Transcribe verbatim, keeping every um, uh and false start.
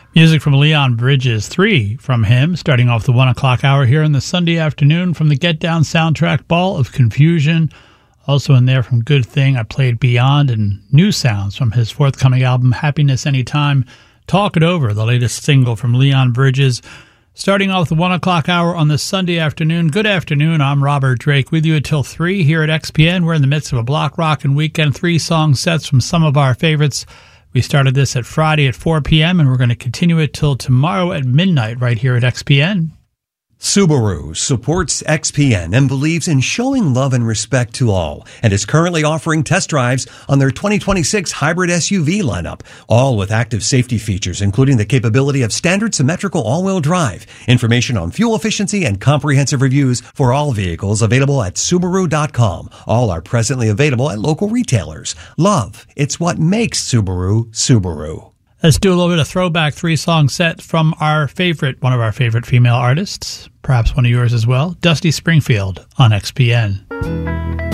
Music from Leon Bridges, three from him, starting off the one o'clock hour here on the Sunday afternoon from the Get Down soundtrack, Ball of Confusion. Also in there from Good Thing, I played Beyond, and new sounds from his forthcoming album, Happiness Anytime. Talk It Over, the latest single from Leon Bridges. Starting off the one o'clock hour on this Sunday afternoon. Good afternoon, I'm Robert Drake with you until three here at X P N. We're in the midst of a block rockin' weekend, three song sets from some of our favorites. We started this at Friday at four p.m., and we're going to continue it till tomorrow at midnight right here at X P N. Subaru supports X P N and believes in showing love and respect to all, and is currently offering test drives on their twenty twenty-six hybrid S U V lineup, all with active safety features, including the capability of standard symmetrical all-wheel drive. Information on fuel efficiency and comprehensive reviews for all vehicles available at Subaru dot com. All are presently available at local retailers. Love, it's what makes Subaru, Subaru. Let's do a little bit of throwback three-song set from our favorite, one of our favorite female artists, perhaps one of yours as well, Dusty Springfield on X P N.